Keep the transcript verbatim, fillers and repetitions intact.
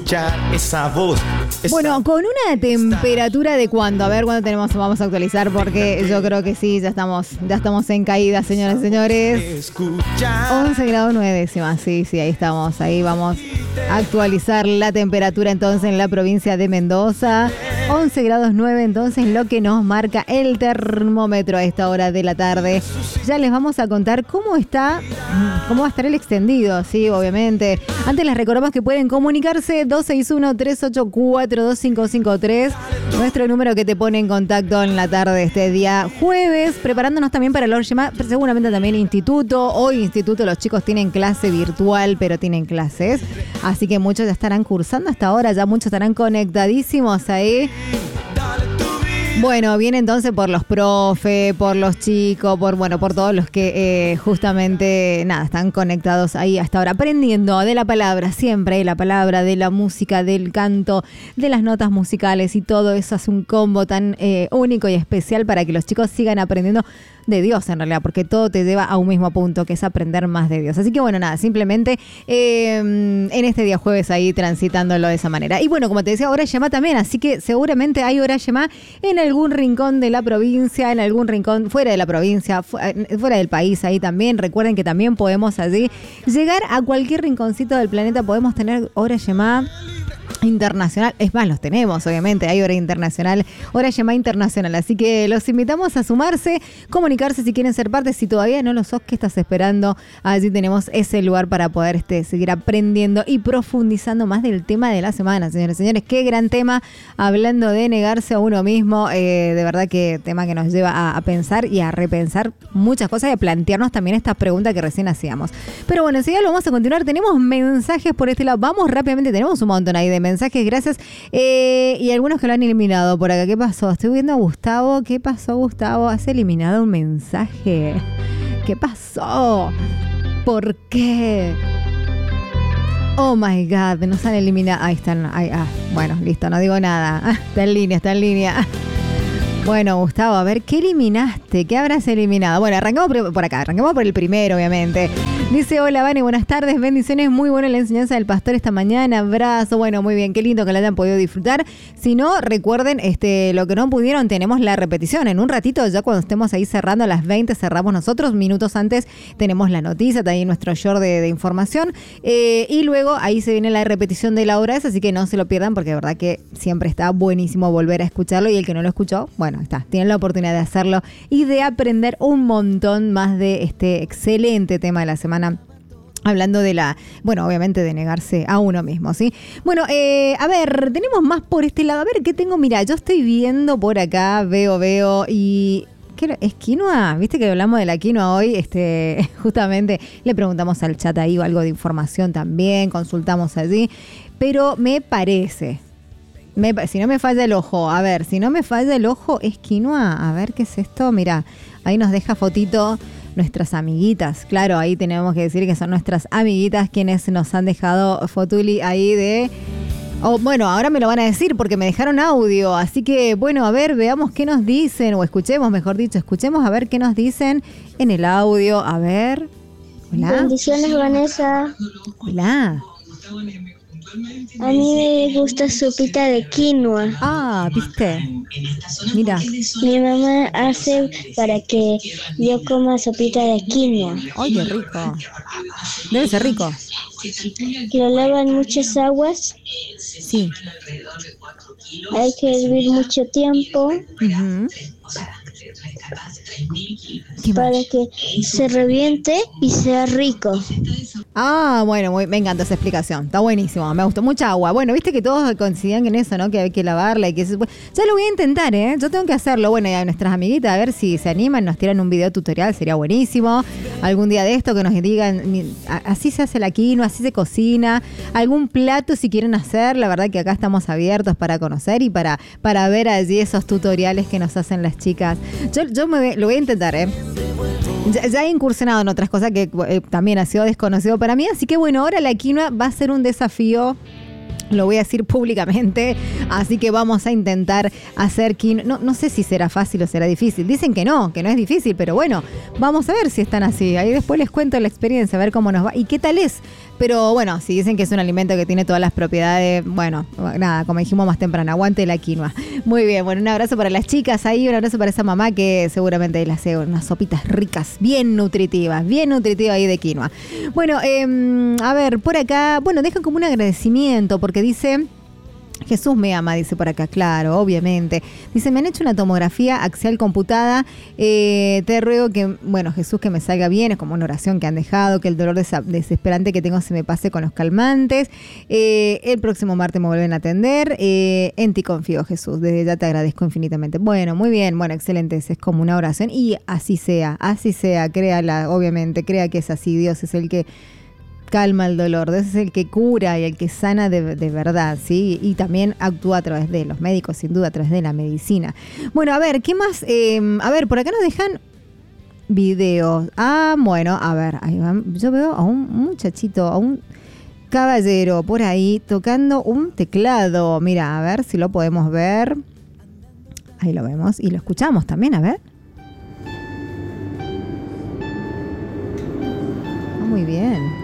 Esa voz. Esa... Bueno, con una temperatura de cuándo, a ver cuándo tenemos, vamos a actualizar porque yo creo que sí, ya estamos, ya estamos en caída, señoras y señores. once grados nueve décimas, sí, sí, ahí estamos, ahí vamos a actualizar la temperatura entonces en la provincia de Mendoza. once grados nueve, entonces lo que nos marca el termómetro a esta hora de la tarde. Ya les vamos a contar cómo está, cómo va a estar el extendido, sí, obviamente. Antes les recordamos que pueden comunicarse dos seis uno, tres ocho cuatro, dos cinco cinco tres, nuestro número que te pone en contacto en la tarde de este día jueves, preparándonos también para el Orgema, seguramente también instituto. Hoy instituto los chicos tienen clase virtual, pero tienen clases, así que muchos ya estarán cursando hasta ahora, ya muchos estarán conectadísimos ahí. Bueno, viene entonces por los profes, por los chicos, por bueno, por todos los que eh, justamente, nada, están conectados ahí hasta ahora, aprendiendo de la palabra, siempre de la palabra, de la música, del canto, de las notas musicales y todo eso hace un combo tan eh, único y especial para que los chicos sigan aprendiendo de Dios en realidad, porque todo te lleva a un mismo punto, que es aprender más de Dios. Así que bueno, nada, simplemente eh, en este día jueves ahí transitándolo de esa manera. Y bueno, como te decía, hora Yemá también, así que seguramente hay hora Yemá en algún rincón de la provincia, en algún rincón fuera de la provincia, fuera del país ahí también. Recuerden que también podemos allí llegar a cualquier rinconcito del planeta, podemos tener hora Yemá internacional, es más, los tenemos, obviamente, hay hora internacional, hora Yemá internacional, así que los invitamos a sumarse, comunicarse si quieren ser parte, si todavía no lo sos, ¿qué estás esperando? Allí tenemos ese lugar para poder este, seguir aprendiendo y profundizando más del tema de la semana, señores y señores, qué gran tema, hablando de negarse a uno mismo, eh, de verdad que tema que nos lleva a, a pensar y a repensar muchas cosas y a plantearnos también estas preguntas que recién hacíamos. Pero bueno, enseguida lo vamos a continuar, tenemos mensajes por este lado, vamos rápidamente, tenemos un montón ahí de mensajes. Mensajes, gracias. Eh, y algunos que lo han eliminado por acá. ¿Qué pasó? Estoy viendo a Gustavo. ¿Qué pasó, Gustavo? ¿Has eliminado un mensaje? ¿Qué pasó? ¿Por qué? Oh my God, nos han eliminado. Ahí están. Ahí, ah, bueno, listo, no digo nada. Ah, está en línea, está en línea. Bueno, Gustavo, a ver, ¿qué eliminaste? ¿Qué habrás eliminado? Bueno, arrancamos por acá, arrancamos por el primero, obviamente. Dice, hola, Vane, buenas tardes, bendiciones, muy buena la enseñanza del pastor esta mañana, abrazo, bueno, muy bien, qué lindo que la hayan podido disfrutar. Si no, recuerden, este, lo que no pudieron, tenemos la repetición. En un ratito, ya cuando estemos ahí cerrando a las veinte, cerramos nosotros, minutos antes tenemos la noticia, también nuestro short de, de información, eh, y luego ahí se viene la repetición de la hora esa, así que no se lo pierdan, porque de verdad que siempre está buenísimo volver a escucharlo, y el que no lo escuchó, bueno, Bueno, está, tienen la oportunidad de hacerlo y de aprender un montón más de este excelente tema de la semana. Hablando de la, bueno, obviamente de negarse a uno mismo, ¿sí? Bueno, eh, a ver, tenemos más por este lado. A ver, ¿qué tengo? Mira, yo estoy viendo por acá, veo, veo y... ¿Qué es quinoa? ¿Viste que hablamos de la quinoa hoy? Este, justamente le preguntamos al chat ahí algo de información también, consultamos allí, pero me parece... Me, si no me falla el ojo, a ver, si no me falla el ojo, es quinoa. A ver, ¿qué es esto? Mira, ahí nos deja fotito nuestras amiguitas. Claro, ahí tenemos que decir que son nuestras amiguitas quienes nos han dejado fotuli ahí de... Oh, bueno, ahora me lo van a decir porque me dejaron audio. Así que, bueno, a ver, veamos qué nos dicen, o escuchemos, mejor dicho, escuchemos a ver qué nos dicen en el audio. A ver. Hola. Bendiciones, Vanessa. Hola. A mí me gusta sopita de quinoa. Ah, ¿viste? Mira. Mi mamá hace para que yo coma sopita de quinoa. ¡Ay, qué rico! Debe ser rico. Que lo lavan muchas aguas. Sí. Hay que hervir mucho tiempo. Uh-huh. Para que se reviente y sea rico. Ah, bueno, muy, me encanta esa explicación. Está buenísimo, me gustó. Mucha agua. Bueno, viste que todos coincidían en eso, ¿no? Que hay que lavarla y que eso... Ya lo voy a intentar, ¿eh? Yo tengo que hacerlo. Bueno, y a nuestras amiguitas, a ver si se animan, nos tiran un video tutorial, sería buenísimo. Algún día de esto que nos digan, así se hace la quinoa, así se cocina. Algún plato si quieren hacer, la verdad que acá estamos abiertos para conocer y para, para ver allí esos tutoriales que nos hacen las chicas. Yo, yo me, lo voy a intentar, ¿eh? Ya, ya he incursionado en otras cosas que eh, también ha sido desconocido para mí, así que bueno, ahora la quinoa va a ser un desafío Lo voy a decir públicamente, así que vamos a intentar hacer quinoa. No, no sé si será fácil o será difícil. Dicen que no, que no es difícil, pero bueno, vamos a ver si están así. Ahí después les cuento la experiencia, a ver cómo nos va y qué tal es. Pero bueno, si dicen que es un alimento que tiene todas las propiedades, bueno, nada, como dijimos más temprano, aguante la quinoa. Muy bien, bueno, un abrazo para las chicas ahí, un abrazo para esa mamá que seguramente le hace unas sopitas ricas, bien nutritivas, bien nutritivas ahí de quinoa. Bueno, eh, a ver, por acá, bueno, dejan como un agradecimiento porque dice... Jesús me ama, dice por acá, claro, obviamente. Dice, me han hecho una tomografía axial computada, eh, te ruego que, bueno, Jesús, que me salga bien, es como una oración que han dejado, que el dolor des- desesperante que tengo se me pase con los calmantes. Eh, el próximo martes me vuelven a atender. Eh, en ti confío, Jesús, desde ya te agradezco infinitamente. Bueno, muy bien, bueno, excelente, es como una oración y así sea, así sea, créala, obviamente, crea que es así, Dios es el que calma el dolor, Dios es el que cura y el que sana de, de verdad, ¿sí? Y también actúa a través de los médicos, sin duda, a través de la medicina. Bueno, a ver, ¿qué más? Eh, a ver, por acá nos dejan videos. Ah, bueno, a ver, ahí van. Yo veo a un muchachito, a un caballero por ahí tocando un teclado. Mira, a ver si lo podemos ver. Ahí lo vemos y lo escuchamos también, a ver. Muy bien.